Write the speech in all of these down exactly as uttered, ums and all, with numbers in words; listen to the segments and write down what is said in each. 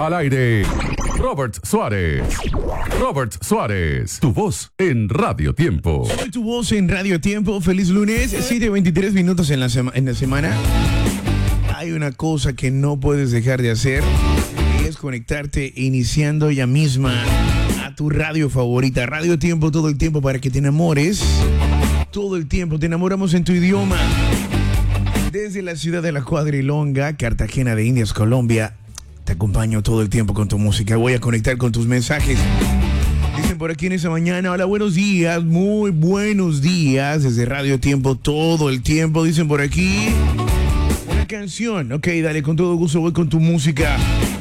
Al aire, Robert Suárez. Robert Suárez, tu voz en Radio Tiempo. Soy tu voz en Radio Tiempo. Feliz lunes, siete veintitrés minutos en la, sema- en la semana. Hay una cosa que no puedes dejar de hacer y es conectarte iniciando ya misma a tu radio favorita. Radio Tiempo todo el tiempo para que te enamores. Todo el tiempo te enamoramos en tu idioma. Desde la ciudad de La Cuadrilonga, Cartagena de Indias, Colombia. Te acompaño todo el tiempo con tu música. Voy a conectar con tus mensajes. Dicen por aquí en esa mañana, hola, buenos días, muy buenos días. Desde Radio Tiempo todo el tiempo. Dicen por aquí, una canción. Ok, dale, con todo gusto voy con tu música.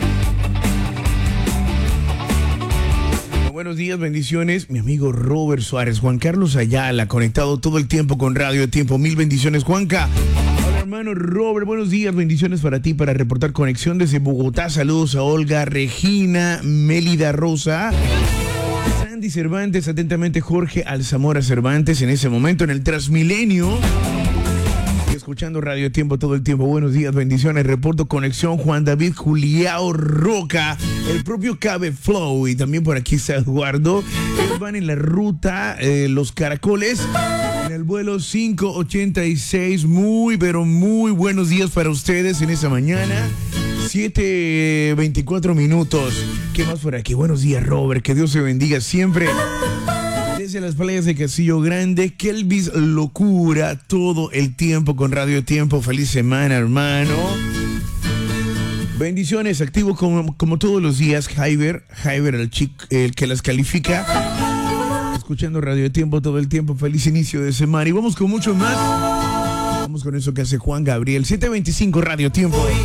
Buenos días, bendiciones. Mi amigo Robert Suárez, Juan Carlos Ayala, conectado todo el tiempo con Radio Tiempo. Mil bendiciones, Juanca. Hola, hermano Robert, buenos días, bendiciones para ti, para reportar conexión desde Bogotá. Saludos a Olga, Regina, Mélida Rosa, Sandy Cervantes, atentamente Jorge Alzamora Cervantes, en ese momento en el Transmilenio. Escuchando Radio Tiempo todo el tiempo. Buenos días, bendiciones. Reporto conexión Juan David Juliao Roca, el propio Cabe Flow. Y también por aquí está Eduardo. Ellos van en la ruta eh, Los Caracoles, en el vuelo cinco ochenta y seis. Muy, pero muy buenos días para ustedes en esa mañana. siete veinticuatro minutos. ¿Qué más por aquí? Buenos días, Robert. Que Dios te bendiga siempre. Desde las playas de Castillo Grande, Kelvis Locura, todo el tiempo con Radio Tiempo. Feliz semana, hermano. Bendiciones, activo como, como todos los días. Jaiber, Jaiber, el, chico, el que las califica. Escuchando Radio Tiempo todo el tiempo. Feliz inicio de semana. Y vamos con mucho más. Vamos con eso que hace Juan Gabriel. siete veinticinco Radio Tiempo.